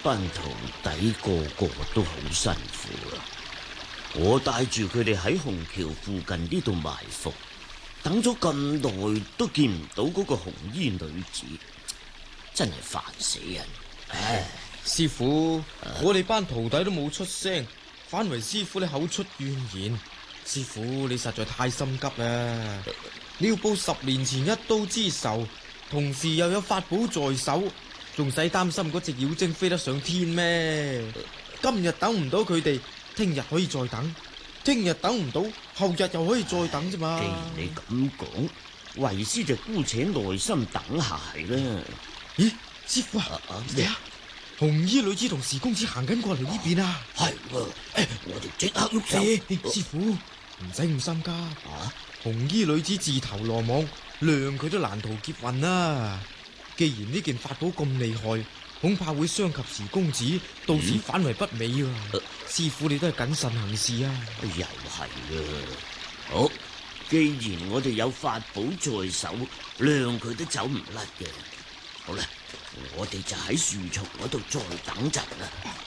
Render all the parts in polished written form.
班徒弟個個都好辛苦啊！我帶住佢哋喺虹橋附近呢度埋伏，等咗咁耐都見唔到嗰個紅衣女子，真係煩死人！唉， 師傅，我哋班徒弟都冇出聲，反為師傅你口出怨言。師傅你實在太心急啦！你要報10年前一刀之仇，同時又有法寶在手，仲使擔心嗰隻妖精飛得上天咩？今日等唔到佢哋，聽日可以再等，聽日等唔到，後日又可以再等啫嘛。 既然你咁講，為師就姑且耐心等下係啦。 咦，師傅啊，咩啊？紅衣女子同時公子行緊過嚟呢邊啊！ 係喎，我哋即刻喐手。 師傅唔使咁心急啊！紅衣女子自投羅網，諒佢都難逃劫運啊！既然呢件法寶咁厲害，恐怕會傷及時公子，到時反為不美啊！師傅你都係謹慎行事啊！ 又係啊！好，既然我哋有法寶在手，諒佢都走唔甩嘅。好啦，我哋就喺樹叢嗰度再等陣啦。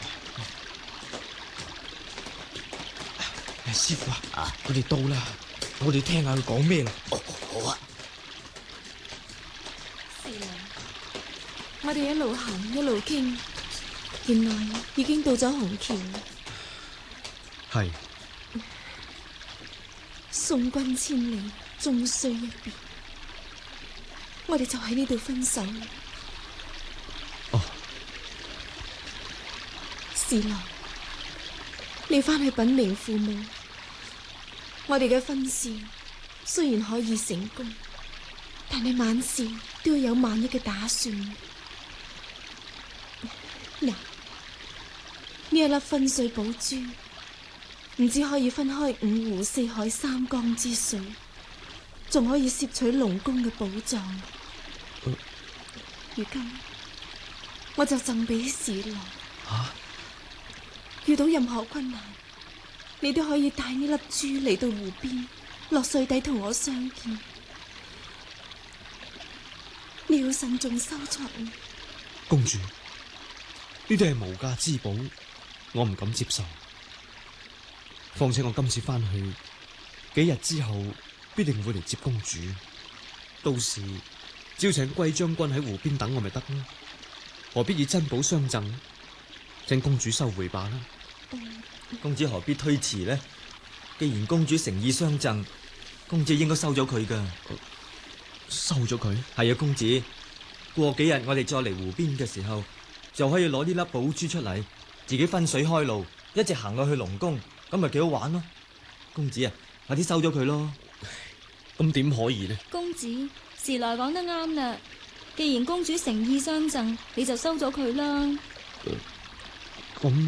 師傅啊，佢哋到啦，我哋聽下佢講咩啦。 好啊。 是啦，我哋一路行一路傾，原來已經到咗虹橋。 係。 送君千里，終須一別。我哋就喺呢度分手。 哦。 是啦，你翻去稟明父母。我哋嘅婚事雖然可以成功，但係晚事都要有萬一嘅打算。嗱，呢一粒分水寶珠，唔止可以分開5湖4海3江之水，仲可以攝取龍宮嘅寶藏。如今我就贈俾侍郎。遇到任何困難，你都可以帶呢粒珠嚟到湖邊，落水底同我相見。你要慎重收藏。 公主，呢啲係無價之寶，我唔敢接受。況且我今次翻去幾日之後，必定會嚟接公主。到時只要請歸將軍喺湖邊等我咪得咯，何必以珍寶相贈？請公主收回罷啦。 公主何必推辭呢？既然公主誠意相贈，公主應該收咗佢噶。 收咗佢？ 係啊，公主。過幾日我哋再嚟湖邊嘅時候，就可以攞呢粒寶珠出嚟，自己分水開路，一直行落去龍宮，咁咪幾好玩咯。公主啊，快啲收咗佢咯。 咁點可以呢？ 公子，時來講得啱啦。既然公主誠意相贈，你就收咗佢啦。 咁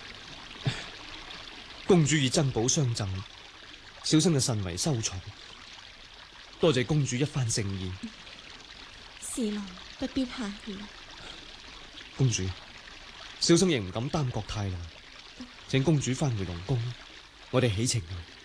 公主以珍寶相贈，小生就慎為收藏。多謝公主一番誠意。 侍郎不必客氣。 公主，小生亦唔敢耽擱太耐，請公主返回龍宮，我哋起程。